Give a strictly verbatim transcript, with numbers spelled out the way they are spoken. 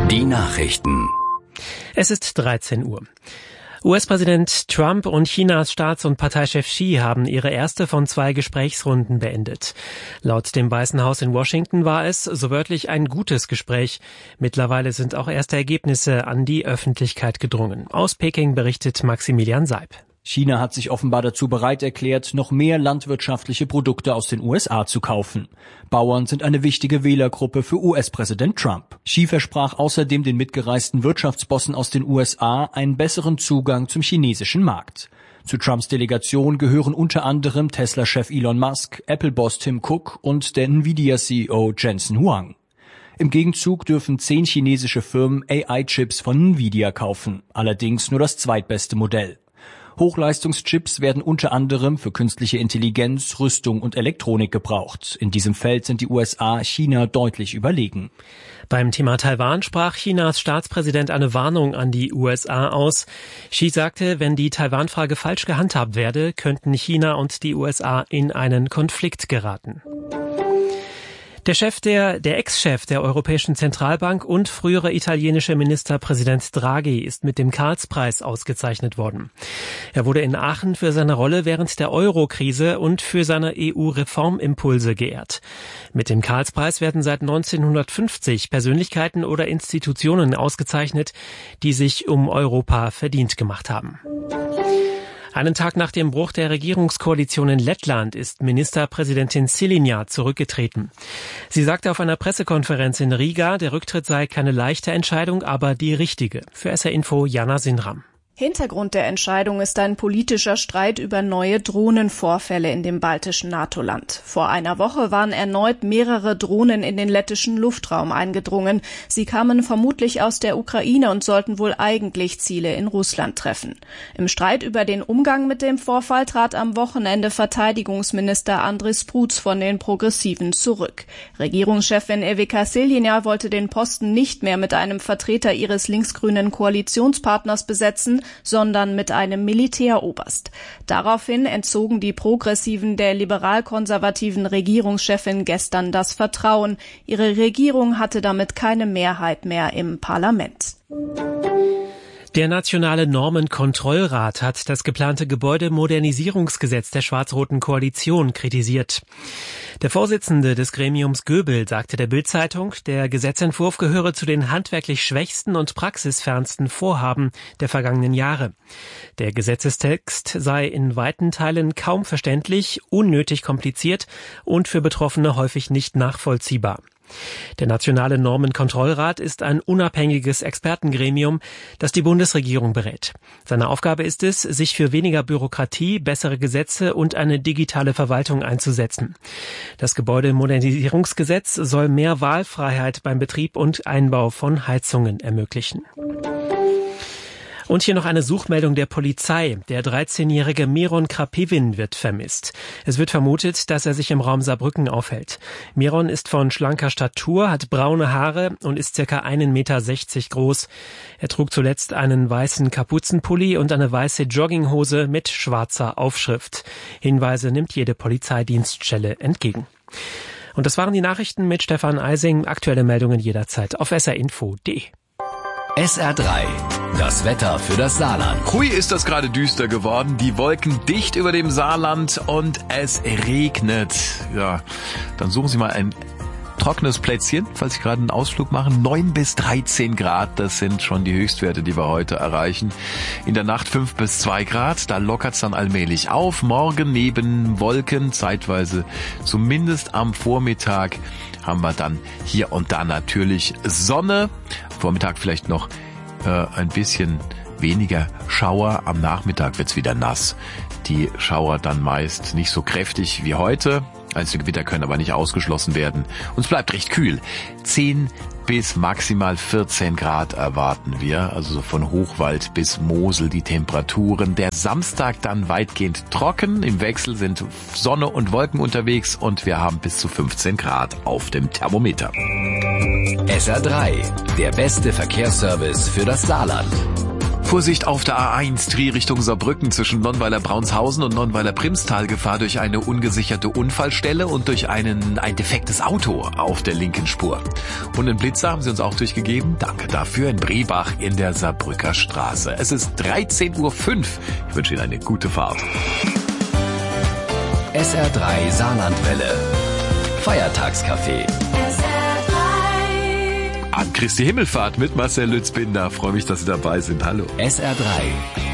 Die Nachrichten. Es ist dreizehn Uhr. U S-Präsident Trump und Chinas Staats- und Parteichef Xi haben ihre erste von zwei Gesprächsrunden beendet. Laut dem Weißen Haus in Washington war es, so wörtlich, ein gutes Gespräch. Mittlerweile sind auch erste Ergebnisse an die Öffentlichkeit gedrungen. Aus Peking berichtet Maximilian Seib. China hat sich offenbar dazu bereit erklärt, noch mehr landwirtschaftliche Produkte aus den U S A zu kaufen. Bauern sind eine wichtige Wählergruppe für U S-Präsident Trump. Xi versprach außerdem den mitgereisten Wirtschaftsbossen aus den U S A einen besseren Zugang zum chinesischen Markt. Zu Trumps Delegation gehören unter anderem Tesla-Chef Elon Musk, Apple-Boss Tim Cook und der Nvidia-C E O Jensen Huang. Im Gegenzug dürfen zehn chinesische Firmen A I-Chips von Nvidia kaufen, allerdings nur das zweitbeste Modell. Hochleistungschips werden unter anderem für künstliche Intelligenz, Rüstung und Elektronik gebraucht. In diesem Feld sind die U S A China deutlich überlegen. Beim Thema Taiwan sprach Chinas Staatspräsident eine Warnung an die U S A aus. Xi sagte, wenn die Taiwan-Frage falsch gehandhabt werde, könnten China und die U S A in einen Konflikt geraten. Der Chef der, der Ex-Chef der Europäischen Zentralbank und frühere italienische Ministerpräsident Draghi ist mit dem Karlspreis ausgezeichnet worden. Er wurde in Aachen für seine Rolle während der Euro-Krise und für seine E U-Reformimpulse geehrt. Mit dem Karlspreis werden seit neunzehnhundertfünfzig Persönlichkeiten oder Institutionen ausgezeichnet, die sich um Europa verdient gemacht haben. Einen Tag nach dem Bruch der Regierungskoalition in Lettland ist Ministerpräsidentin Šileņa zurückgetreten. Sie sagte auf einer Pressekonferenz in Riga, der Rücktritt sei keine leichte Entscheidung, aber die richtige. Für S R Info Jana Sinram. Hintergrund der Entscheidung ist ein politischer Streit über neue Drohnenvorfälle in dem baltischen NATO-Land. Vor einer Woche waren erneut mehrere Drohnen in den lettischen Luftraum eingedrungen. Sie kamen vermutlich aus der Ukraine und sollten wohl eigentlich Ziele in Russland treffen. Im Streit über den Umgang mit dem Vorfall trat am Wochenende Verteidigungsminister Andris Prutz von den Progressiven zurück. Regierungschefin Ivica Šileņa wollte den Posten nicht mehr mit einem Vertreter ihres linksgrünen Koalitionspartners besetzen, sondern mit einem Militäroberst. Daraufhin entzogen die Progressiven der liberal-konservativen Regierungschefin gestern das Vertrauen. Ihre Regierung hatte damit keine Mehrheit mehr im Parlament. Der Nationale Normenkontrollrat hat das geplante Gebäudemodernisierungsgesetz der schwarz-roten Koalition kritisiert. Der Vorsitzende des Gremiums Göbel sagte der Bild-Zeitung, der Gesetzentwurf gehöre zu den handwerklich schwächsten und praxisfernsten Vorhaben der vergangenen Jahre. Der Gesetzestext sei in weiten Teilen kaum verständlich, unnötig kompliziert und für Betroffene häufig nicht nachvollziehbar. Der Nationale Normenkontrollrat ist ein unabhängiges Expertengremium, das die Bundesregierung berät. Seine Aufgabe ist es, sich für weniger Bürokratie, bessere Gesetze und eine digitale Verwaltung einzusetzen. Das Gebäudemodernisierungsgesetz soll mehr Wahlfreiheit beim Betrieb und Einbau von Heizungen ermöglichen. Und hier noch eine Suchmeldung der Polizei. Der dreizehnjährige Miron Krapivin wird vermisst. Es wird vermutet, dass er sich im Raum Saarbrücken aufhält. Miron ist von schlanker Statur, hat braune Haare und ist circa einen Meter sechzig groß. Er trug zuletzt einen weißen Kapuzenpulli und eine weiße Jogginghose mit schwarzer Aufschrift. Hinweise nimmt jede Polizeidienststelle entgegen. Und das waren die Nachrichten mit Stefan Eising. Aktuelle Meldungen jederzeit auf s r info punkt d e. S R drei. Das Wetter für das Saarland. Hui, ist das gerade düster geworden. Die Wolken dicht über dem Saarland und es regnet. Ja, dann suchen Sie mal ein trockenes Plätzchen, falls Sie gerade einen Ausflug machen. neun bis dreizehn Grad, das sind schon die Höchstwerte, die wir heute erreichen. In der Nacht fünf bis zwei Grad, da lockert's dann allmählich auf. Morgen neben Wolken, zeitweise zumindest am Vormittag, haben wir dann hier und da natürlich Sonne. Vormittag vielleicht noch äh, ein bisschen weniger Schauer. Am Nachmittag wird's wieder nass. Die Schauer dann meist nicht so kräftig wie heute. Einzelne Gewitter können aber nicht ausgeschlossen werden. Und es bleibt recht kühl. zehn bis maximal vierzehn Grad erwarten wir. Also so von Hochwald bis Mosel die Temperaturen. Der Samstag dann weitgehend trocken. Im Wechsel sind Sonne und Wolken unterwegs und wir haben bis zu fünfzehn Grad auf dem Thermometer. S R drei, der beste Verkehrsservice für das Saarland. Vorsicht auf der A eins, Trier Richtung Saarbrücken zwischen Nonnweiler-Braunshausen und Nonnweiler-Primstal. Gefahr durch eine ungesicherte Unfallstelle und durch einen, ein defektes Auto auf der linken Spur. Und einen Blitzer haben Sie uns auch durchgegeben. Danke dafür in Brebach in der Saarbrücker Straße. Es ist dreizehn Uhr fünf. Ich wünsche Ihnen eine gute Fahrt. S R drei Saarlandwelle. Feiertagscafé. An Christi Himmelfahrt mit Marcel Lützbinder. Freue mich, dass Sie dabei sind. Hallo. S R drei